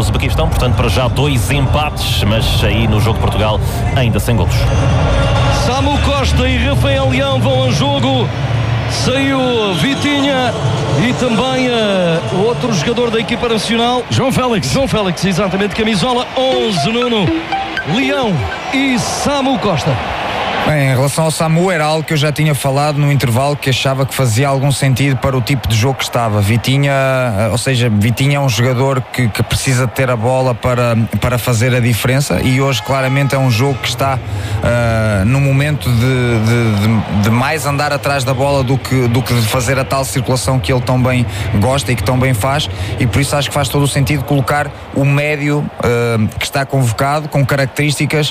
Uzbequistão. Portanto, para já 2 empates, mas aí no jogo de Portugal ainda sem golos. Samu Costa e Rafael Leão vão ao jogo. Saiu Vitinha e também outro jogador da equipa nacional, João Félix, exatamente, camisola 11, Nuno, Leão e Samu Costa. Bem, em relação ao Samu, era algo que eu já tinha falado no intervalo, que achava que fazia algum sentido para o tipo de jogo que estava. Vitinha é um jogador que precisa ter a bola para fazer a diferença, e hoje claramente é um jogo que está no momento de mais andar atrás da bola do que de fazer a tal circulação que ele tão bem gosta e que tão bem faz, e por isso acho que faz todo o sentido colocar o médio que está convocado, com características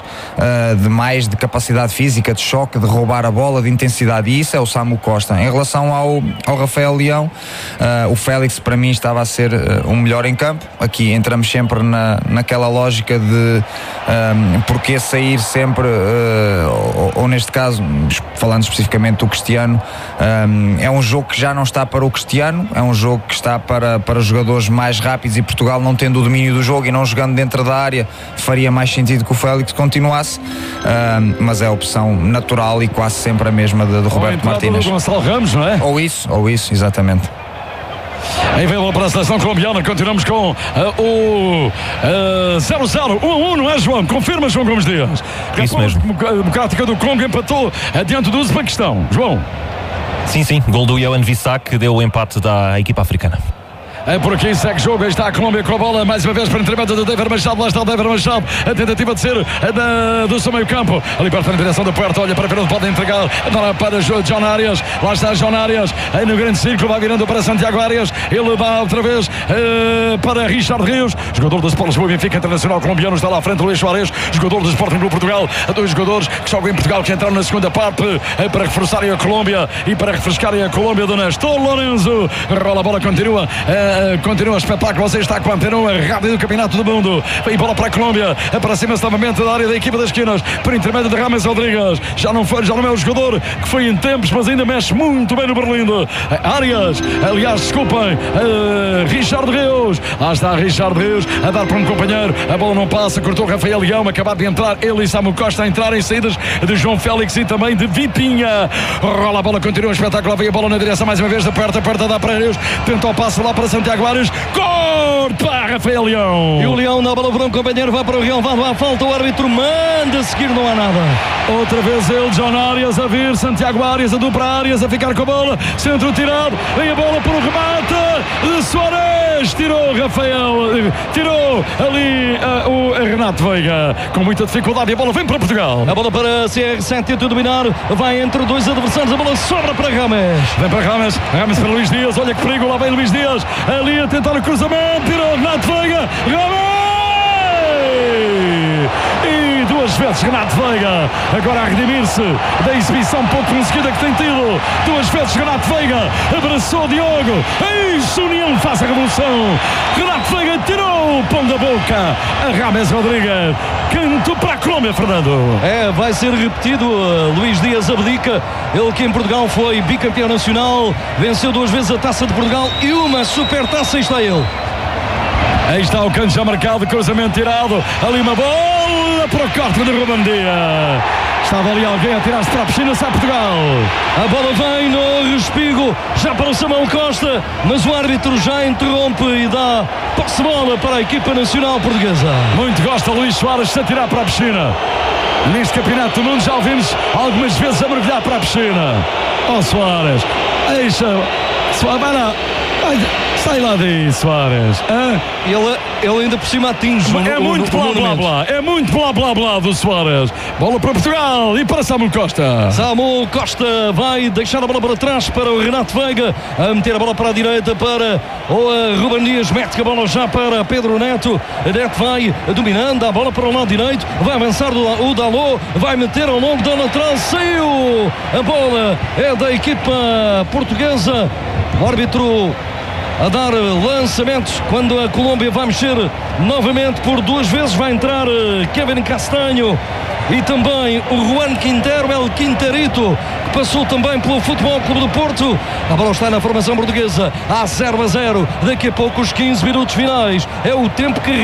de capacidade física, de choque, de roubar a bola, de intensidade, e isso é o Samu Costa. Em relação ao Rafael Leão, o Félix para mim estava a ser o melhor em campo. Aqui entramos sempre naquela lógica de porque sair sempre, ou neste caso, falando especificamente do Cristiano, é um jogo que já não está para o Cristiano, é um jogo que está para os jogadores mais rápidos, e Portugal, não tendo o domínio do jogo e não jogando dentro da área, faria mais sentido que o Félix continuasse, mas é a opção natural e quase sempre a mesma do Roberto Martínez. Gonçalo Ramos, não é? Ou isso, exatamente. Aí vem para a seleção colombiana. Continuamos com o 0-0, 1-1, não é, João? Confirma, João Gomes Dias. Isso mesmo. A Democrática do Congo empatou diante do Uzbequistão. João? Sim, gol do Yohan Wissa, que deu o empate da equipa africana. Por aqui segue jogo, aí está a Colômbia com a bola, mais uma vez para o entramento do Dever Machado. Lá está o Dever Machado, a tentativa de ser do seu meio campo, ali perto na direção do Puerto, olha para ver onde pode entregar para John Arias. Lá está John Arias, aí no grande círculo, vai virando para Santiago Arias, ele vai outra vez para Richard Rios, jogador do Sport Lisboa, Benfica Internacional colombiano. Está lá à frente Luís Soares, jogador do Sporting Clube Portugal. Dois jogadores que jogam em Portugal, que entraram na segunda parte para reforçarem a Colômbia e para refrescarem a Colômbia do Nestor Lorenzo. Rola a bola, continua o espetáculo. Você está com a antena rádio do Campeonato do Mundo. Vem bola para a Colômbia, aproxima-se novamente da área da equipa das esquinas, por intermédio de Rames Rodrigues. Já não é o jogador que foi em tempos, mas ainda mexe muito bem no Berlim. Arias, aliás, desculpem, Richard Rios. Lá está Richard Rios a dar para um companheiro, a bola não passa, cortou Rafael Leão, acabado de entrar ele e Samu Costa a entrar em saídas de João Félix e também de Vitinha. Rola a bola, continua o espetáculo, vem a bola na direção mais uma vez da perto, dá para Rios, tenta o passo lá para Santiago Arias, corta Rafael Leão. E o Leão na bola para um companheiro, vai para o Real, vai à falta, o árbitro manda seguir, não há nada. Outra vez ele, John Arias a vir, Santiago Arias, a dupla Arias a ficar com a bola, centro tirado, vem a bola para o remate de Soares, tirou Rafael, tirou ali o Renato Veiga, com muita dificuldade, e a bola vem para Portugal. A bola para CR7, tenta dominar, vai entre dois adversários, a bola sobra para Rames. Vem para Rames para Luís Dias, olha que perigo, lá vem Luís Dias, ali a tentar o cruzamento, tirou Renato Veiga, Rames! E duas vezes Renato Veiga, agora a redimir-se da exibição pouco conseguida que tem tido. Duas vezes Renato Veiga abraçou Diogo, isso, União faz a revolução. Renato Veiga tirou o pão da boca a Rames Rodrigues. Canto para a Colômbia, Fernando. Vai ser repetido. Luís Dias abdica, ele que em Portugal foi bicampeão nacional, venceu duas vezes a Taça de Portugal e uma super taça. Está ele. Aí está o canto já marcado, cruzamento tirado, ali uma bola para o corte de Ruben Dias. Estava ali alguém a tirar-se para a piscina, sai Portugal. A bola vem no respigo, já para o Samu Costa, mas o árbitro já interrompe e dá posse-bola para a equipa nacional portuguesa. Muito gosta Luís Soares de se atirar para a piscina. Neste Campeonato do Mundo já ouvimos algumas vezes a mergulhar para a piscina. Soares, deixa, Soares, vai lá. Sai lá daí, Soares. Ele ainda por cima atinge. É muito blá-blá-blá. É muito blá-blá-blá do Soares. Bola para Portugal e para Samu Costa. Samu Costa vai deixar a bola para trás para o Renato Veiga, a meter a bola para a direita para o Ruben Dias, mete a bola já para Pedro Neto. Neto vai dominando a bola para o lado direito, vai avançar o Dalot, vai meter ao longo da lateral, saiu. A bola é da equipa portuguesa. O árbitro a dar lançamentos quando a Colômbia vai mexer novamente por duas vezes. Vai entrar Kevin Castanho e também o Juan Quintero, El Quinterito, que passou também pelo Futebol Clube do Porto. A bola está na formação portuguesa, há 0-0. Daqui a pouco os 15 minutos finais é o tempo que